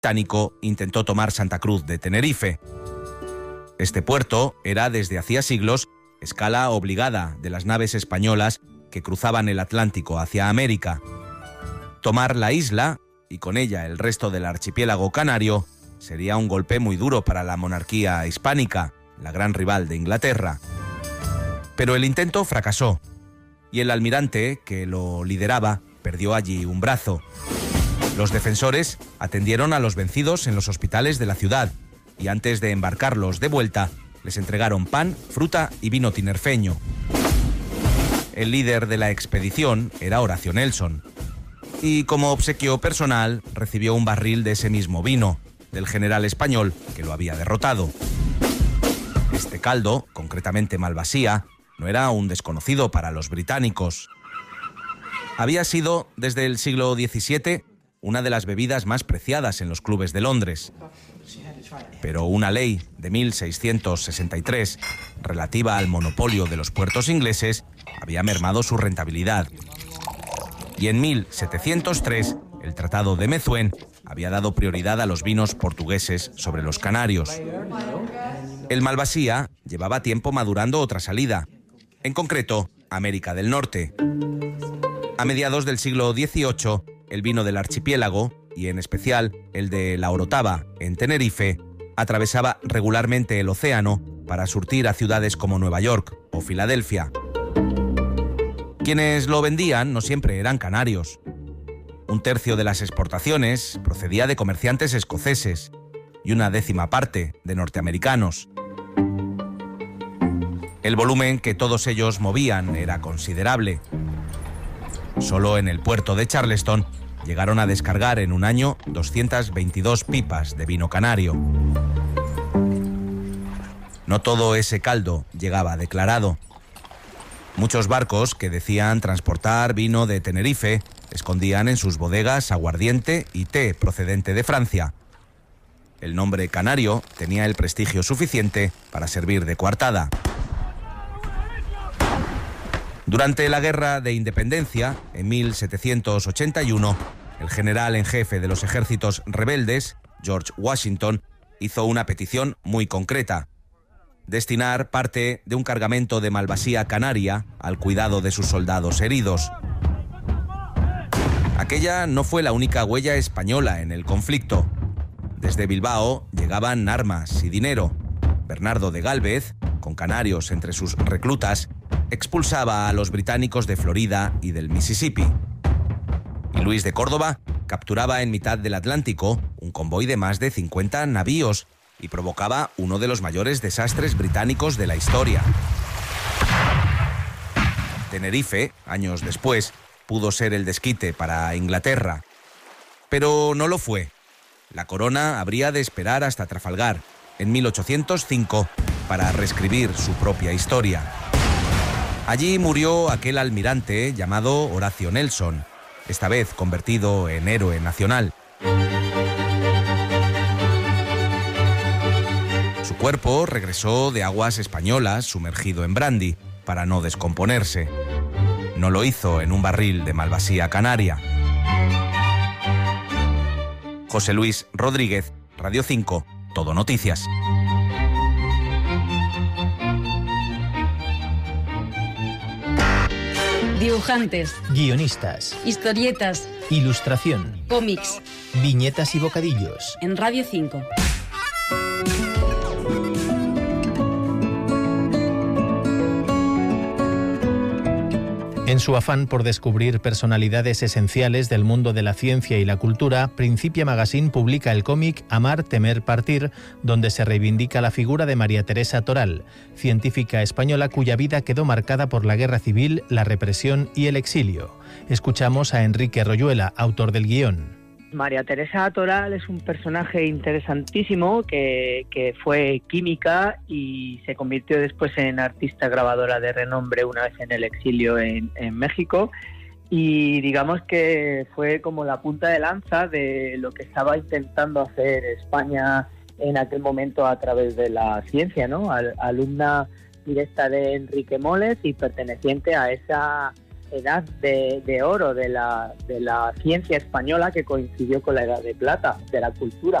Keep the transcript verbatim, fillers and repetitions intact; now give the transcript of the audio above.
británico intentó tomar Santa Cruz de Tenerife. Este puerto era desde hacía siglos escala obligada de las naves españolas que cruzaban el Atlántico hacia América. Tomar la isla, y con ella el resto del archipiélago canario, sería un golpe muy duro para la monarquía hispánica, la gran rival de Inglaterra. Pero el intento fracasó, y el almirante que lo lideraba perdió allí un brazo. Los defensores atendieron a los vencidos en los hospitales de la ciudad, y antes de embarcarlos de vuelta, les entregaron pan, fruta y vino tinerfeño. El líder de la expedición era Horacio Nelson, y como obsequio personal recibió un barril de ese mismo vino, del general español que lo había derrotado. Este caldo, concretamente Malvasía, no era un desconocido para los británicos. Había sido, desde el siglo diecisiete, una de las bebidas más preciadas en los clubes de Londres. Pero una ley de mil seiscientos sesenta y tres, relativa al monopolio de los puertos ingleses, había mermado su rentabilidad. Y en mil setecientos tres, el Tratado de Methuen había dado prioridad a los vinos portugueses sobre los canarios. El Malvasía llevaba tiempo madurando otra salida, en concreto, América del Norte. A mediados del siglo dieciocho, el vino del archipiélago, y en especial el de La Orotava, en Tenerife, atravesaba regularmente el océano para surtir a ciudades como Nueva York o Filadelfia. Quienes lo vendían no siempre eran canarios. Un tercio de las exportaciones procedía de comerciantes escoceses y una décima parte de norteamericanos. El volumen que todos ellos movían era considerable. Solo en el puerto de Charleston llegaron a descargar en un año doscientas veintidós pipas de vino canario. No todo ese caldo llegaba declarado. Muchos barcos que decían transportar vino de Tenerife escondían en sus bodegas aguardiente y té procedente de Francia. El nombre canario tenía el prestigio suficiente para servir de coartada. Durante la Guerra de Independencia, en mil setecientos ochenta y uno, el general en jefe de los ejércitos rebeldes, George Washington, hizo una petición muy concreta: destinar parte de un cargamento de Malvasía canaria al cuidado de sus soldados heridos. Aquella no fue la única huella española en el conflicto. Desde Bilbao llegaban armas y dinero. Bernardo de Gálvez, con canarios entre sus reclutas, expulsaba a los británicos de Florida y del Mississippi. Y Luis de Córdoba capturaba en mitad del Atlántico un convoy de más de cincuenta navíos y provocaba uno de los mayores desastres británicos de la historia. Tenerife, años después, pudo ser el desquite para Inglaterra. Pero no lo fue. La corona habría de esperar hasta Trafalgar, en mil ochocientos cinco, para reescribir su propia historia. Allí murió aquel almirante llamado Horacio Nelson, esta vez convertido en héroe nacional. Su cuerpo regresó de aguas españolas sumergido en brandy para no descomponerse. No lo hizo en un barril de Malvasía canaria. José Luis Rodríguez, Radio cinco, Todo Noticias. Dibujantes, guionistas, historietas, ilustración, cómics, viñetas y bocadillos. En Radio cinco. En su afán por descubrir personalidades esenciales del mundo de la ciencia y la cultura, Principia Magazine publica el cómic Amar, temer, partir, donde se reivindica la figura de María Teresa Toral, científica española cuya vida quedó marcada por la guerra civil, la represión y el exilio. Escuchamos a Enrique Royuela, autor del guión. María Teresa Toral es un personaje interesantísimo que, que fue química y se convirtió después en artista grabadora de renombre una vez en el exilio en, en México, y digamos que fue como la punta de lanza de lo que estaba intentando hacer España en aquel momento a través de la ciencia, ¿no? Al, alumna directa de Enrique Moles y perteneciente a esa edad de, de oro de la, de la ciencia española, que coincidió con la edad de plata de la cultura.